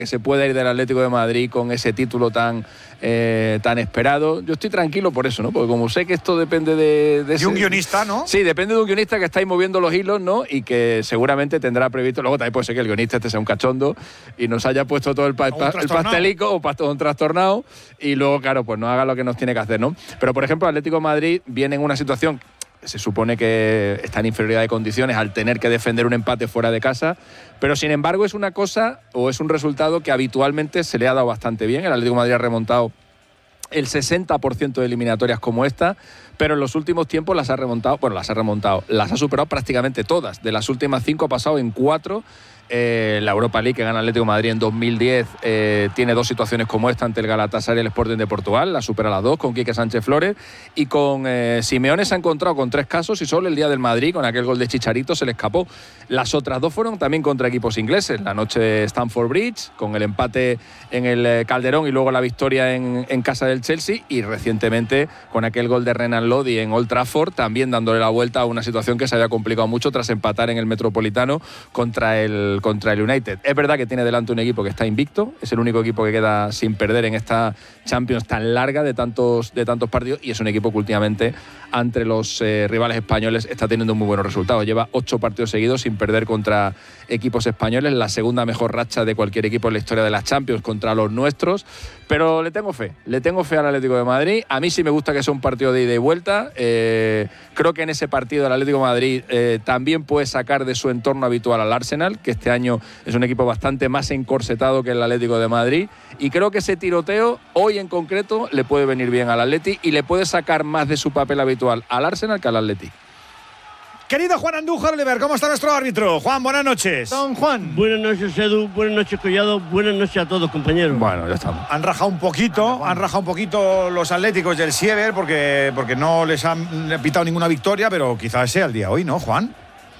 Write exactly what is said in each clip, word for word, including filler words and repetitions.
que se pueda ir del Atlético de Madrid con ese título tan, eh, tan esperado. Yo estoy tranquilo por eso, ¿no? Porque como sé que esto depende de... De, de ese, un guionista, ¿no? Sí, depende de un guionista que está ahí moviendo los hilos, ¿no? Y que seguramente tendrá previsto... Luego también puede ser que el guionista este sea un cachondo y nos haya puesto todo el, pa, pa, el pastelico o pa, un trastornado y luego, claro, pues no haga lo que nos tiene que hacer, ¿no? Pero, por ejemplo, Atlético de Madrid viene en una situación... Se supone que está en inferioridad de condiciones al tener que defender un empate fuera de casa, pero sin embargo es una cosa o es un resultado que habitualmente se le ha dado bastante bien. El Atlético de Madrid ha remontado el sesenta por ciento de eliminatorias como esta, pero en los últimos tiempos las ha remontado, bueno, las ha remontado, las ha superado prácticamente todas. De las últimas cinco ha pasado en cuatro. Eh, la Europa League que gana Atlético de Madrid en dos mil diez eh, tiene dos situaciones como esta ante el Galatasaray y el Sporting de Portugal, la supera las dos con Quique Sánchez Flores, y con eh, Simeone se ha encontrado con tres casos y solo el día del Madrid con aquel gol de Chicharito se le escapó. Las otras dos fueron también contra equipos ingleses, la noche de Stamford Bridge con el empate en el Calderón y luego la victoria en, en casa del Chelsea, y recientemente con aquel gol de Renan Lodi en Old Trafford, también dándole la vuelta a una situación que se había complicado mucho tras empatar en el Metropolitano contra el contra el United. Es verdad que tiene delante un equipo que está invicto, es el único equipo que queda sin perder en esta Champions tan larga de tantos, de tantos partidos, y es un equipo que últimamente entre los eh, rivales españoles está teniendo muy buenos resultados. Lleva ocho partidos seguidos sin perder contra equipos españoles, la segunda mejor racha de cualquier equipo en la historia de las Champions contra los nuestros, pero le tengo fe, le tengo fe al Atlético de Madrid. A mí sí me gusta que sea un partido de ida y vuelta. Eh, creo que en ese partido el Atlético de Madrid eh, también puede sacar de su entorno habitual al Arsenal, que este año es un equipo bastante más encorsetado que el Atlético de Madrid, y creo que ese tiroteo hoy en concreto le puede venir bien al Atleti y le puede sacar más de su papel habitual al Arsenal que al Atleti. Querido Juan Andújar Oliver, ¿cómo está nuestro árbitro? Juan, buenas noches. Don Juan. Buenas noches, Edu. Buenas noches, Collado. Buenas noches a todos, compañeros. Bueno, ya estamos. Han rajado un poquito, han rajado un poquito los atléticos del Siever porque, porque no les han pitado ninguna victoria, pero quizás sea el día hoy, ¿no, Juan?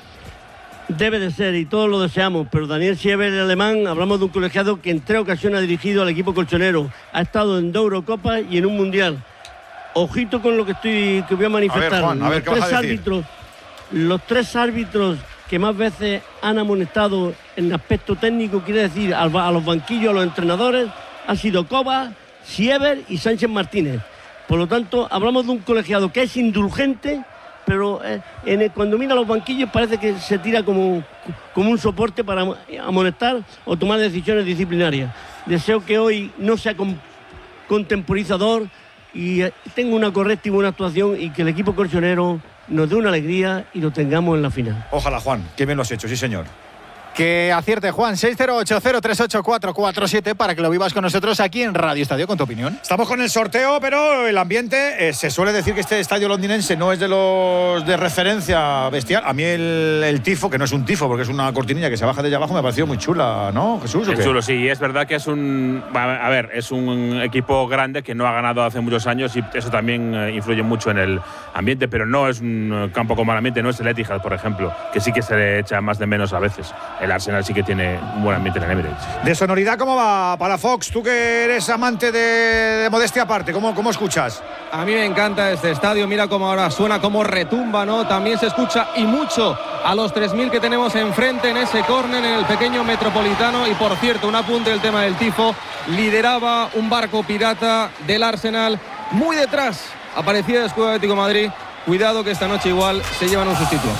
Debe de ser, y todos lo deseamos, pero Daniel Siever, el alemán, hablamos de un colegiado que en tres ocasiones ha dirigido al equipo colchonero. Ha estado en dos Eurocopas y en un Mundial. Ojito con lo que estoy que voy a manifestar. A ver, Juan, a ver, los ¿qué vas tres a decir? árbitros, los tres árbitros que más veces han amonestado en aspecto técnico, quiere decir a los banquillos, a los entrenadores, han sido Kovac, Siever y Sánchez Martínez. Por lo tanto, hablamos de un colegiado que es indulgente, pero eh, en el, cuando mira los banquillos parece que se tira como, como un soporte para amonestar o tomar decisiones disciplinarias. Deseo que hoy no sea con, contemporizador y eh, tenga una correcta y buena actuación, y que el equipo colchonero nos dé una alegría y lo tengamos en la final. Ojalá, Juan, que bien lo has hecho, sí señor. Que acierte, Juan. seis cero ocho cero tres ocho cuatro cuatro siete para que lo vivas con nosotros aquí en Radio Estadio con tu opinión. Estamos con el sorteo, pero el ambiente, eh, se suele decir que este estadio londinense no es de los de referencia bestial. A mí el, el tifo, que no es un tifo porque es una cortinilla que se baja de allá abajo, me ha parecido muy chula, ¿no, Jesús? ¿O es qué? chulo, sí. Es verdad que es un, a ver, es un equipo grande que no ha ganado hace muchos años y eso también eh, influye mucho en el ambiente, pero no es un campo con mal ambiente, no es el Etihad, por ejemplo, que sí que se le echa más de menos a veces. El Arsenal sí que tiene un buen ambiente en el Emirates. De sonoridad, ¿cómo va para Fox? Tú que eres amante de, de modestia aparte, ¿cómo, ¿cómo escuchas? A mí me encanta este estadio, mira cómo ahora suena, cómo retumba, ¿no? También se escucha y mucho a los tres mil que tenemos enfrente en ese córner, en el pequeño Metropolitano. Y por cierto, un apunte del tema del tifo, lideraba un barco pirata del Arsenal, muy detrás aparecía el escudo Atlético de Madrid. Cuidado que esta noche igual se llevan un sustituto.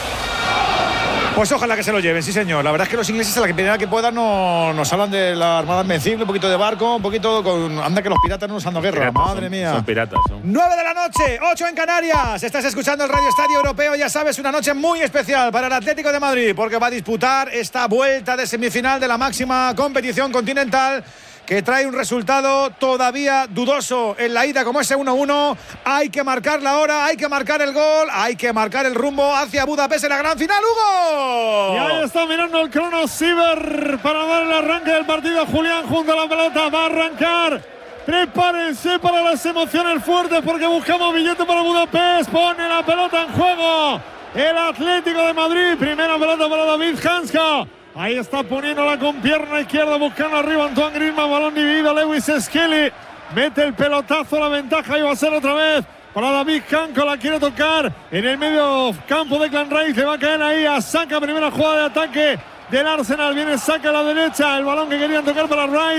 Pues ojalá que se lo lleven, sí señor. La verdad es que los ingleses a la primera que puedan no, nos hablan de la Armada Invencible, un poquito de barco, un poquito con... Anda que los piratas no nos han dado guerra, Piratas, madre son, mía. Son piratas. Son. nueve de la noche, ocho en Canarias. Estás escuchando el Radio Estadio Europeo, ya sabes, una noche muy especial para el Atlético de Madrid, porque va a disputar esta vuelta de semifinal de la máxima competición continental, que trae un resultado todavía dudoso en la ida como ese uno uno. Hay que marcar la hora, hay que marcar el gol, hay que marcar el rumbo hacia Budapest en la gran final. ¡Hugo! Y ahí está mirando el crono Siever para dar el arranque del partido. Julián junto a la pelota, va a arrancar. Prepárense para las emociones fuertes porque buscamos billete para Budapest. Pone la pelota en juego el Atlético de Madrid. Primera pelota para David Hanska. Ahí está poniéndola con pierna izquierda, buscando arriba Antoine Griezmann, balón dividido, Lewis Skelly mete el pelotazo, la ventaja y va a ser otra vez para David Hanco, la quiere tocar en el medio campo de Clan Rice, le va a caer ahí a Saka, primera jugada de ataque del Arsenal, viene Saka a la derecha, el balón que querían tocar para Rice.